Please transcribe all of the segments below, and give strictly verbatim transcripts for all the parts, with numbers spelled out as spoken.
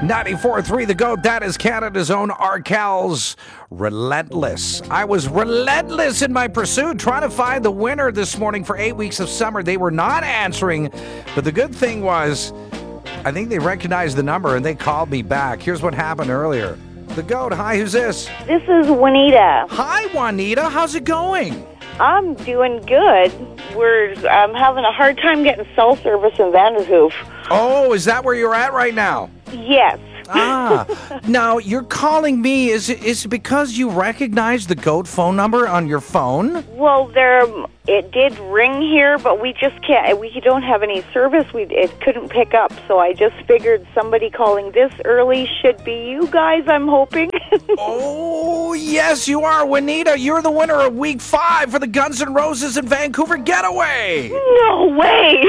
ninety-four point three The GOAT, that is Canada's own Arkells. Relentless. I was relentless in my pursuit, trying to find the winner this morning for eight weeks of summer. They were not answering, but the good thing was, I think they recognized the number and they called me back. Here's what happened earlier. The GOAT, hi, who's this? This is Juanita. Hi, Juanita. How's it going? I'm doing good. We're I'm having a hard time getting cell service in Vanderhoof. Oh, is that where you're at right now? Yes. Ah, now you're calling me. Is it, is it because you recognize the GOAT phone number on your phone? Well, there it did ring here, but we just can't. We don't have any service. We it couldn't pick up, so I just figured somebody calling this early should be you guys. I'm hoping. Oh yes, you are, Juanita. You're the winner of week five for the Guns N' Roses in Vancouver Getaway. No way!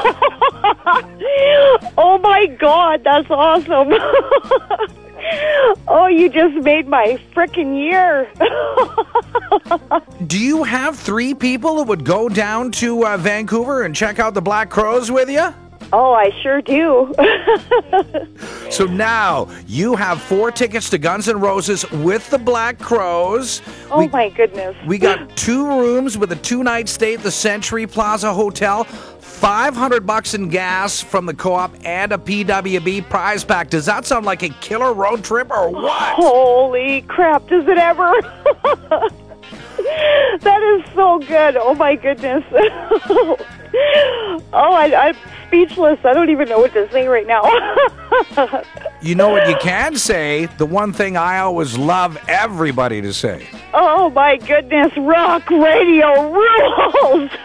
Oh my God, that's awesome. Oh, you just made my frickin' year. Do you have three people that would go down to uh, Vancouver and check out the Black Crowes with you? Oh, I sure do. So now you have four tickets to Guns N' Roses with the Black Crowes. Oh, we, my goodness. We got two rooms with a two-night stay at the Century Plaza Hotel, five hundred bucks in gas from the Co-op, and a P W B prize pack. Does that sound like a killer road trip or what? Holy crap, does it ever? That is so good. Oh, my goodness. Oh, I, I'm speechless. I don't even know what to say right now. You know what you can say? The one thing I always love everybody to say. Oh, my goodness. Rock radio rules.